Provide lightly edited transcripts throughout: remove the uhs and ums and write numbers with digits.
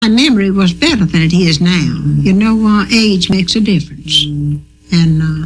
my memory was better than it is now. You know, age makes a difference. And,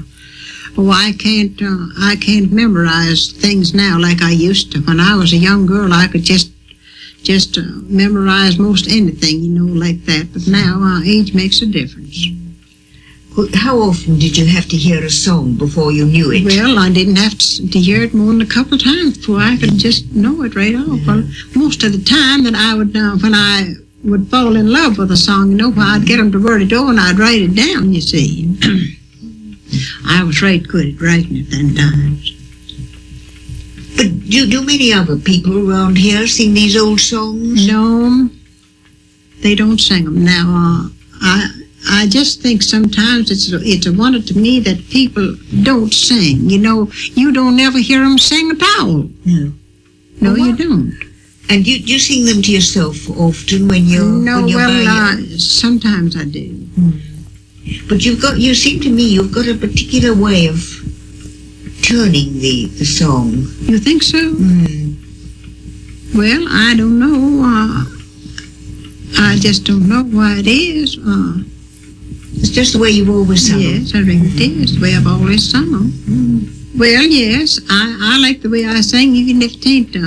I can't memorize things now like I used to. When I was a young girl, I could just memorize most anything, you know, like that. But now, age makes a difference. Well, how often did you have to hear a song before you knew it? Well, I didn't have to hear it more than a couple of times before I could just know it right off. Well, most of the time that I would, when I would fall in love with a song, you know, I'd get them to word it over and I'd write it down, you see. I was right good at writing it then times. But do many other people around here sing these old songs? No, they don't sing them now. I just think sometimes it's a wonder to me that people don't sing. You know, you don't ever hear them sing at all. No. No, well, you don't. And you sing them to yourself often when you're sometimes I do. But you seem to me you've got a particular way of turning the song. You think so? Well, I don't know. I just don't know why it is. It's just the way you've always sung. Yes, I think it is the way I've always sung them. Well, yes, I like the way I sing, even if it ain't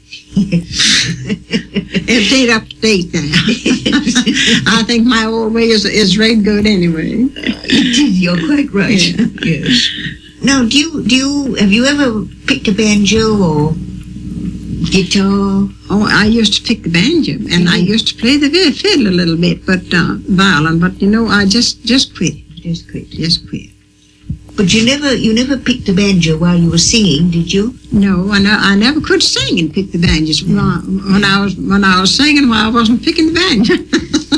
if it ain't up to date now. I think my old way is right good anyway. You're quite right. Yeah. Yes. Now, have you ever picked a banjo or guitar? Oh, I used to pick the banjo, and I used to play the fiddle a little bit, but violin. But you know, I just quit. Just quit. But you never picked the banjo while you were singing, did you? No, I never could sing and pick the banjos. When I was singing, while I wasn't picking the banjo.